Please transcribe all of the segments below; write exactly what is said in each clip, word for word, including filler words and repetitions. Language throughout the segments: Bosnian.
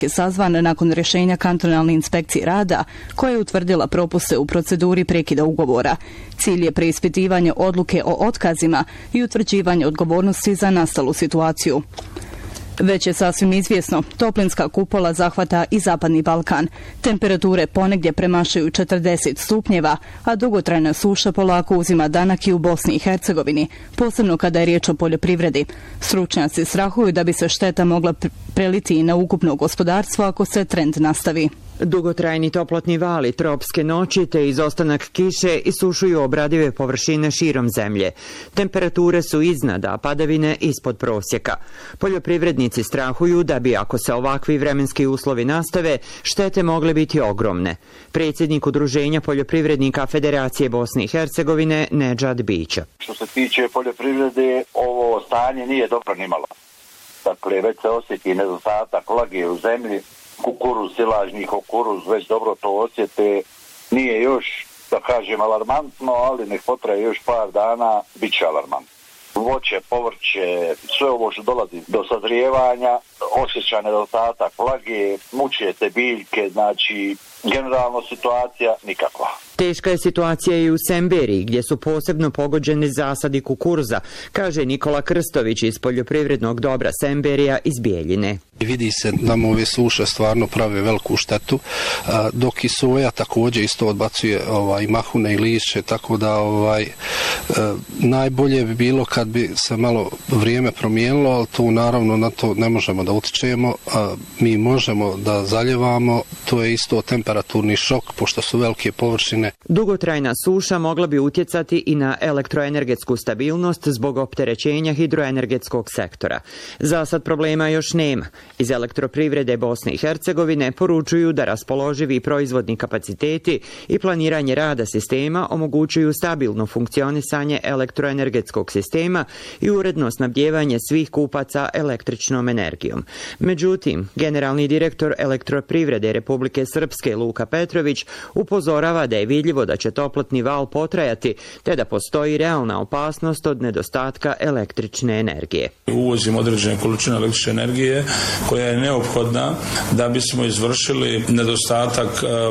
je sazvan nakon rješenja kantonalne inspekcije rada koja je utvrdila propuste u proceduri prekida ugovora. Cilj je preispitivanje odluke o otkazima i utvrđivanje odgovornosti za nastalu situaciju. Već je sasvim izvjesno, toplinska kupola zahvata i Zapadni Balkan. Temperature ponegdje premašaju četrdeset stupnjeva, a dugotrajna suša polako uzima danak i u Bosni i Hercegovini, posebno kada je riječ o poljoprivredi. Stručnjaci strahuju da bi se šteta mogla preliti i na ukupno gospodarstvo ako se trend nastavi. Dugotrajni toplotni vali, tropske noći te izostanak kiše isušuju obradive površine širom zemlje. Temperature su iznad, a padavine ispod prosjeka. Poljoprivrednici strahuju da bi, ako se ovakvi vremenski uslovi nastave, štete mogle biti ogromne. Predsjednik Udruženja poljoprivrednika Federacije Bosne i Hercegovine Nedžad Bića. Što se tiče poljoprivrede, ovo stanje nije dobro nimalo. Dakle, već se osjeti nedostatak vlage u zemlji. Kukuruz, silažni kukuruz, već dobro to osjete, nije još, da kažem, alarmantno, ali nek potraje još par dana, bit će alarmantno. Voće, povrće, sve ovo što dolazi do sazrijevanja, osjeća nedostatak vlage, mučete biljke, znači generalno situacija nikakva. Teška je situacija i u Semberiji, gdje su posebno pogođeni zasadi kukuruza, kaže Nikola Krstović iz poljoprivrednog dobra Semberija iz Bijeljine. Vidi se da mu ove suše stvarno prave veliku štetu, dok i soja također isto odbacuje ovaj, mahune i lišće, tako da ovaj, najbolje bi bilo kad bi se malo vrijeme promijenilo, ali tu naravno na to ne možemo da utičemo, mi možemo da zaljevamo, to je isto temperaturni šok, pošto su velike površine. Dugotrajna suša mogla bi utjecati i na elektroenergetsku stabilnost zbog opterećenja hidroenergetskog sektora. Za sad problema još nema. Iz elektroprivrede Bosne i Hercegovine poručuju da raspoloživi proizvodni kapaciteti i planiranje rada sistema omogućuju stabilno funkcionisanje elektroenergetskog sistema i uredno snabdijevanje svih kupaca električnom energijom. Međutim, generalni direktor elektroprivrede Republike Srpske Luka Petrović upozorava da je vidljivo da će toplotni val potrajati, te da postoji realna opasnost od nedostatka električne energije. Uvozimo određene količine električne energije koja je neophodna da bismo izvršili nedostatak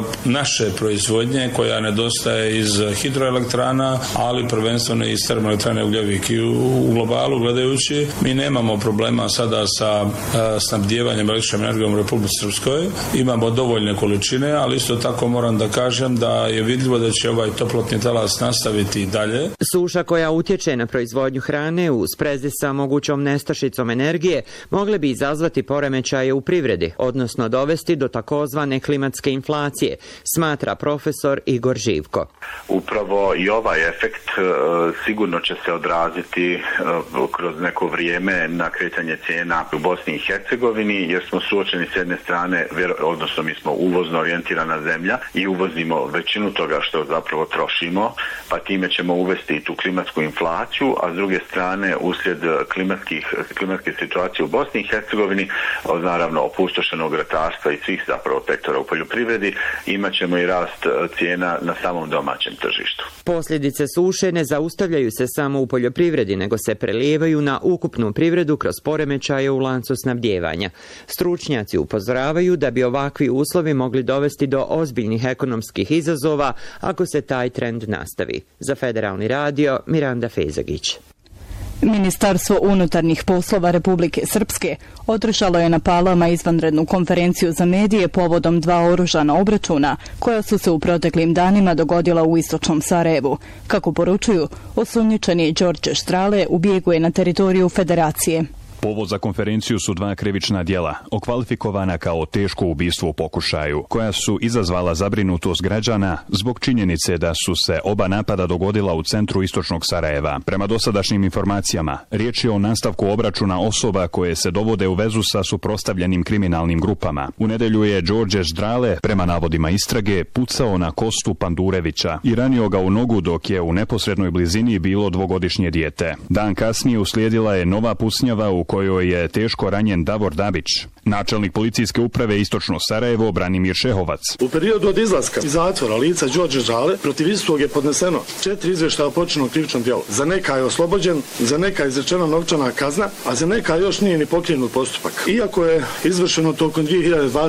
naše proizvodnje koja nedostaje iz hidroelektrana, ali prvenstveno iz termoelektrane Ugljevik. I u globalu gledajući mi nemamo problema sada sa snabdijevanjem električnom energijom u Republici Srpskoj. Imamo dovoljne količine, ali isto tako moram da kažem da je vidljivo da će ovaj toplotni talas nastaviti i dalje. Suša koja utječe na proizvodnju hrane u sprezi sa mogućom nestašicom energije mogle bi izazvati poremećaje u privredi, odnosno dovesti do takozvane klimatske inflacije, smatra profesor Igor Živko. Upravo i ovaj efekt sigurno će se odraziti kroz neko vrijeme na kretanje cijena u Bosni i Hercegovini, jer smo suočeni s jedne strane, odnosno mi smo uvozno orijentirana zemlja i uvozimo većinu toga što zapravo trošimo, pa time ćemo uvesti i tu klimatsku inflaciju, a s druge strane uslijed klimatskih, klimatske situacije u Bosni i Hercegovini, naravno opustošenog ratarstva i svih zapravo sektora u poljoprivredi, imat ćemo i rast cijena na samom domaćem tržištu. Posljedice suše ne zaustavljaju se samo u poljoprivredi, nego se prelijevaju na ukupnu privredu kroz poremećaje u lancu snabdijevanja. Stručnjaci upozoravaju da bi ovakvi uslovi mogli dovesti do ozbiljnih ekonomskih izazova ako se taj trend nastavi. Za Federalni radio, Miranda Fezagić. Ministarstvo unutarnjih poslova Republike Srpske održalo je na Palama izvanrednu konferenciju za medije povodom dva oružana obračuna koja su se u proteklim danima dogodila u istočnom Sarajevu. Kako poručuju, osumnjičeni Đorđe Štrale ubjeguje na teritoriju Federacije. Povod za konferenciju su dva krivična djela, okvalifikovana kao teško ubistvo u pokušaju, koja su izazvala zabrinutost građana zbog činjenice da su se oba napada dogodila u centru istočnog Sarajeva. Prema dosadašnjim informacijama, riječ je o nastavku obračuna osoba koje se dovode u vezu sa suprotstavljenim kriminalnim grupama. U nedelju je Đorđe Ždrale, prema navodima istrage, pucao na Kostu Pandurevića i ranio ga u nogu dok je u neposrednoj blizini bilo dvogodišnje dijete. Dan kasnije uslijedila je nova pucnjava u kojoj je teško ranjen Davor Dabić. Načelnik policijske uprave Istočno Sarajevo Branimir Šehovac. U periodu od izlaska iz zatvora lica Đorđe Žale protiv istog je podneseno četiri izvještaja o počinjenom krivičnom djelu. Za neka je oslobođen, za neka je izrečena novčana kazna, a za neka još nije ni pokrenut postupak. Iako je izvršeno tokom dvije hiljade dvadeset